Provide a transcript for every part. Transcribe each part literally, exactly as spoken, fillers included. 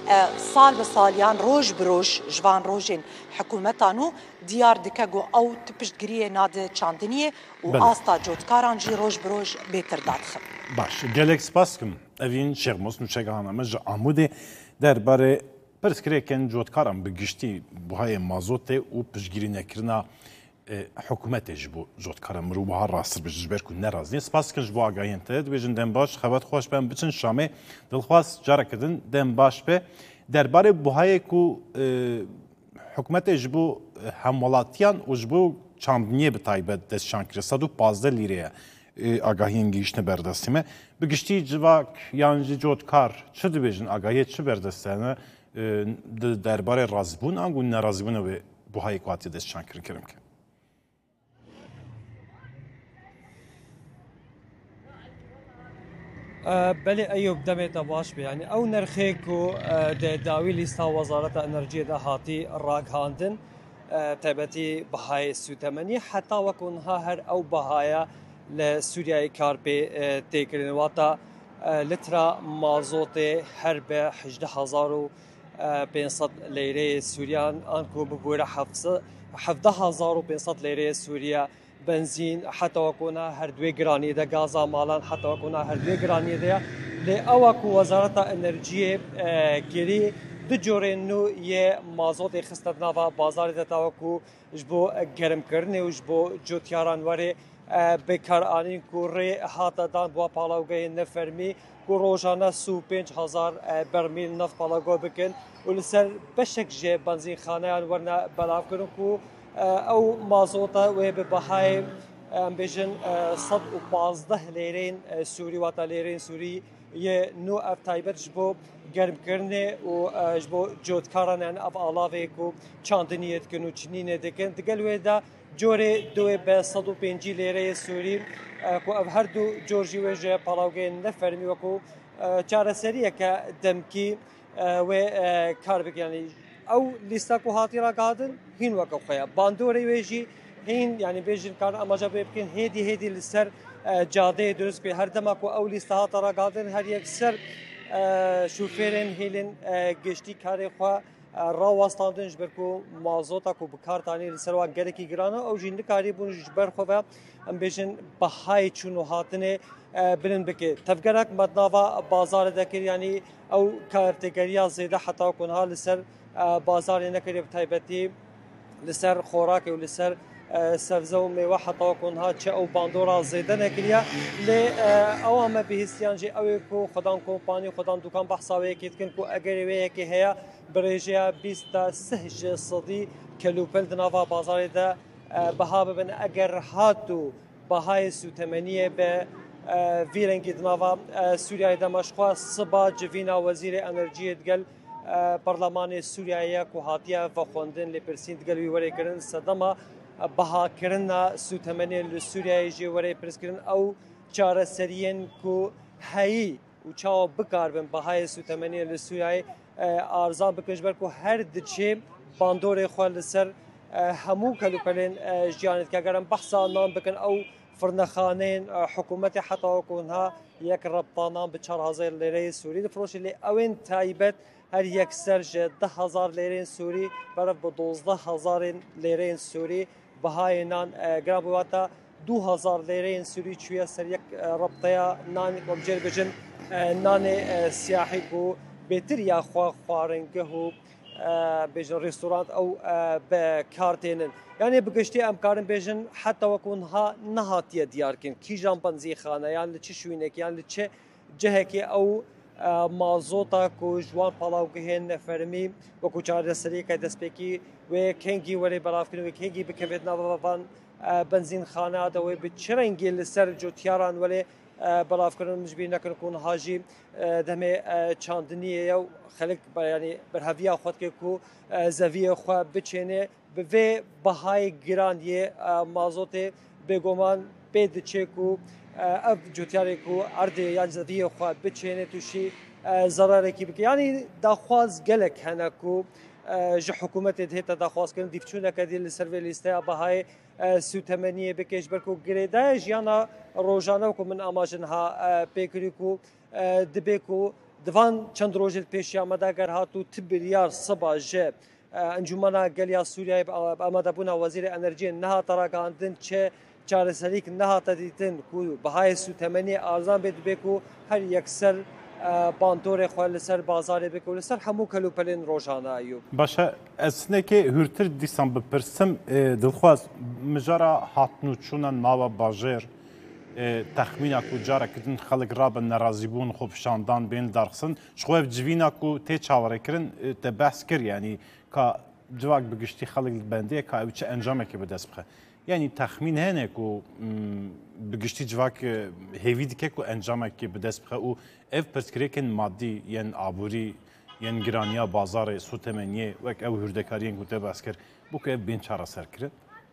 سال به سالیان روج بروج جوان روجین حکومتانو دیار دکگو او تپشتگیری ناد چاندنیه و آستا جوتکاران جی روج بروج بهتر دادخم. باش گلک سپاس کم اوین شغموس نوچگاهانه جا آموده درباره پرسکریکن جوتکاران بگشتی بهای مازوت و پشتگیری نکرنا حکومت جبو جوتکاران مرو بها راستر بجبر کن نرازنی سپاس کن جبو آگاهین تد بیشن دم باش خبرت خوش بهم بچن شامه دلخواست جاره کردن دم باش به درباره بهای کو حکومت جبو همولاتیان و جبو چاندنیه به تایبت دست شانکری صد و پازده لیره آگاهین گیشنه بردستیمه بگشتی جواک یعنی جوتکار چه دیبیجن آگاهی چه بردستانه درباره رازبون آنگو نرازبون و بهای قاطی دست شانکری کرم که بله ایوب دمت باش به یعنی او نرخی کو د داوی لیستا وزارت انرژی ده هاتی راگ هاندن تبتی بهای سوتمنی حتی وکنها هر او بهایا لسوریای کارپی تکرین واتا لترا مازوت هر به هجده هزار و پانصد لیره سوریان آنکو ببوره هفده هزار و پانصد لیره سوریا بنزین حتی وکونا هر دوی گرانی ده گازا مالان حتی وکونا هر دوی گرانی ده لی اوکو وزارت انرژی گری دو جوره نو یه مازوت خستت نوا بازار ده تاوکو جبو گرم کرنه و جبو جوتیاران وره بکار آنین کوری هاتا دان بوا پالاوگه نفرمی کو روزانه سو پنج هزار برمیل نفت پالاوگه بکن و لسر بشک جه بنزین خانه ورنه بلاف کنن کو او مازوتا و به بهای بیشن صد و پانزده لیرین سوری و تا لیرین سوری یه نوع اف تایبت جبو گرم کرنه و جبو جودکاران ان اف علاوه کو چاندنیت کنو چنینه دکن دگل ویدا جوری دوی به صد و پنجی لیره سوری کو اف هر دو جورجی وجه پالاوگه نفرمی و کو چاره سریه که دمکی و کار بکنی او لیستا کو هاتی را قادن هین وقت خویا باندوری ویجی هین یعنی بیشتر کار اماجا بکن هدی هدی لسر جاده درست که هر دم کو او لیستا هات را قادن هر یک سر شوفرین هیلن گشتی کاری خوا راوستاندن جبر کو مازوتا کو بکار تانی لسر و گرکی گرانه او جند کاری بون جبر خوا ام بیشن بهای چونو هاتنه بلند بکه تفکرک مدنوا بازار دکر یعنی او کارتگریا زیده حتی کنها لسر بازار نکری بتایبتی لسر خوراک و لسر سبزه و میوه حتی کنها چه او باندورا زیده نکریا لی او هم بهستیان جی اوی کو خدان کمپانی خدان دکان بحثاوی کیتکن کو اگر وی کی هيا بريجيا بیست سه صدی کلوپل دنوا بازار ده بها ببن اگر هاتو بهای سوتمنیه به ویرنگی دنوا سوریای دمشق صبا جوینا وزیر انرژی دگل برلمان سوریایی کو هاتیا و خوندن لپرسین دگل وی وری کرن صدما بها کرنا سوتمنی لسوریای جی وری پرس کرن او چاره سرین کو هی و چاو بکار بن بهای سوتمنی لسوریای ارزان بکجبر کو هر دچه باندور خو سر همو کلوپلین جانت که گرم بحثا نام بکن او فرنخانین حکومت حتی کنها یک ربطانان به چهار هزار لیره سوری دفروش لی اوین تایبت هر یک سرج ده هزار لیره سوری برای به دوزده هزار لیره سوری بهای نان گرام بواتا دو هزار لیره سوری چویا سر یک ربطه نان کمجر بجن نان سیاحی کو بهتر یا خواه خوارنگه و بیشتر رستوران او به کارتینن یعنی بگشتی امکارن بیشتر حتی وکونها نهاتیه دیار کن کی جان بنزی خانه یعنی چه شوینه که یعنی چه جه که او مازوتا کو جوان پالاوگه نفرمی و کو چهار سری که دست بکی و کنگی ولی براف کنی و کنگی بکوید نوان بنزین خانه دا و به چرنگی لسر جوتیاران ولی براف کنن مجبور نکن کن حاجی دم چاندنیه و خلق یعنی برهویا خود که کو زویه خو بچینه به بهای گرانی مازوت بگمان بید چکو اف جوتیاری کو ارد یعنی زویه خو بچینه توشی ضرر کی بک یعنی دخواز گلک هنه کو ج حکومت دهتا دخواست کردن دیفچونه کدی لسروی لیسته بهای سوتمنیه بکش برکو گریده جیانا روزانه کو من اماجنها پیکری کو دبی کو دوان چند روز پیش آمده گر هاتو تبریار صبح جه انجمنا گلیا سوریای آمده بونا وزیر انرژی نه تراگاندن چه چارەسەریک نەهاتە دیتن و بەهای سوتەمەنی ئارزان بێت بێک و هەر یەکسەر بانتۆرێ خۆ لەسەر بازارێ بێک و لەسەر هەموو کەلوپەلێن ڕۆژانە ئەیوب باشە ئەسنێکێ هورتر دیسان بپرسم دڵخواز مژارە هاتن و چوونە ناوە باژێر تەخمینە و جارەکردن خەڵک ڕابن نەرازیبوون خۆپشاندان بێن دارخسن شخۆف جوینە و تێ چاوەڕێکردن تە بەس کرد ینی کا جواب بگشتی خەڵک بەندەیە کا ئەو چه ئەنجامێکی بەدەست بخە یعنی تەخمین هەنێک و بگشتی جوواک هێوی دکێک و ئەنجامێکی بەدەست بخە و ئەف پرسکرێکن مادی یەن ئابووری یەن گرانیا بازارێ سوتەمەنیە وەک ئەو هوردەکاریەن گوتە باس کرد بۆ کە ئەف بێن چارەسەر کرد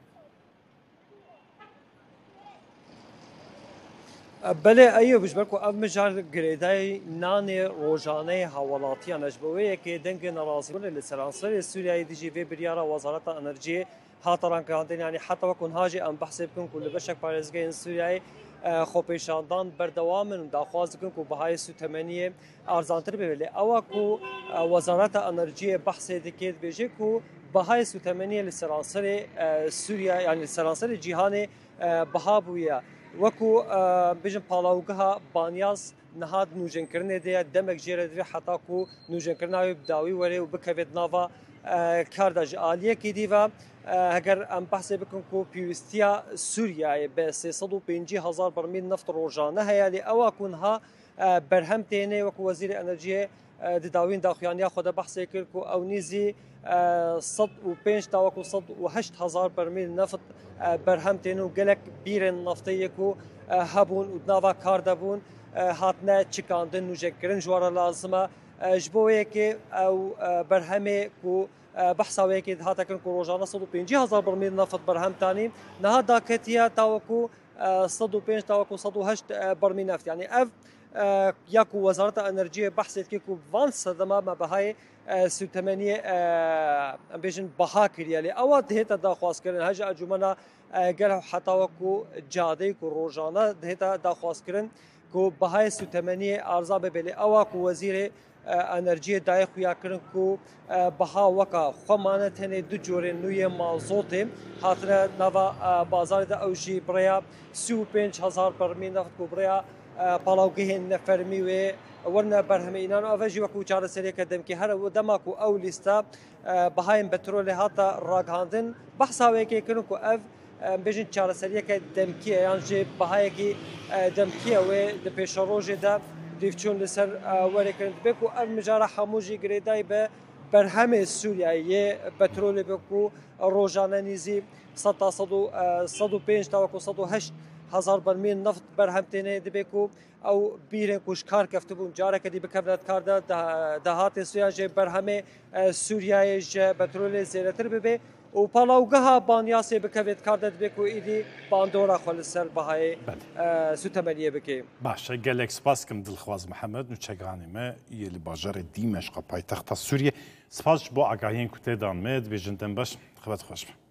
بەێ ئەیە بژبەر و ئەم مژار گرێدای نانێ ڕۆژانەی هاوڵاتیان ئەشبەوەیەکێ دەنگە نەڕازیبوون لە سەرانسەری سووریایی دیژی vê biryara وەزارەتە ئەنەرژیە هاتەڕانکردن ینی حتەوە کونهاژی ئەم بەحسێ بکەن و لە بەشێک پارێزگەی سووریایی خۆپێشاندان بەردەوامن و داخواز بکەن و بەهای سوتەمەنیە ئارزانتر ببێت لێ ئەوە و وەزارەتە ئەنەرژیە بەحسێ دەکێت بێژێک و بەهای سوتەمەنیە لە سەرانسەری سووریا یانی سەرانسەری جیهانێ بەها بوویە وەکو بژن پاڵاوگەها بانیاز نهاد نوژنکردنێ دەیە دەمێک ژێرە درێ حتا و نوژنکردناوی بداوی وەرێ و بکەوێت ناوە کاردا ji aliyekê dîve heger em behsê bikin ku pîwîstiya Sûriyayê bi sê sed û pêncî hezar bermîl neft rojane heye lê ewa ku niha berhem têne wekû Wezîrê Enerjiyê di dawîn daxuyaniya xwe de behsê kir ku ew nîzî sed û pênc ta wekû sed û heşt hezar bermîl neft berhem têne û gelek bîrên nefteyê ku hebûn û nava kar debûn hatine çikandin nûjekirin ji were lazim e ji bo yekê ew berhemê ku behsawekê hatekin ku rojane sed û pêncî hezar bermîl neft berhem tanî niha daketiye ta wekû sed û pênc ta wekû sed û heşt bermîl neft yanî ev ya ku Wezareta Enerjiyê behsê dike ku van sedema me bihayê sûtemeniyê em bêjin biha kiriye lê ewa dihête daxwazkirin hej encumena gel heta wekû cadeyê ku rojane dihête daxwazkirin ku bihayê sûtemeniyê arza bibe lê ewa ku Wezîrê Enerjiyê dayê xuya kirin ku biha weka xwemane tenê du corên nû yê mazotê hatine nava bazarê de ew jî birêya sî û pênc hezar bermîl neft ku birêya palavgehên nefermî wê werine berhemînan ev jî wekû çareseriyeke demkî here dema ku ew lîsta bihayên petrolê hata ragihandin behsa wekê kirin ku ev bêjin çareseriyeke demkî yan jê bihayekî demkîye wê di pêşerojê de dîvçûn li ser werê kirin dibe ku ev mijara hemû jî girêdayî be berhemê Sûriyayê petrolê be ku rojane nîzî sed ta sed û pênc ta wekû sed û heşt hezar bermîl neft berhem têne dibe ku ew bîrên ku ji kar keftibûn careke dî bikevne kar de dehatê Sûriya jê berhemê Sûriyayê ji petrolê zêdetir bibe û palavgeha banyasê bikevêt kar de dibe ku êdî bandora xwe li ser bihayê sûtemeniyê bike. Baş e gelek spas kim Dilxwaz Mihemed nûçeganê me yê li bajarê Dîmeşqa paytexta Sûriyê spas ji bo agahiyên ku tê dan me dibêjin dem baş xebet xweş be.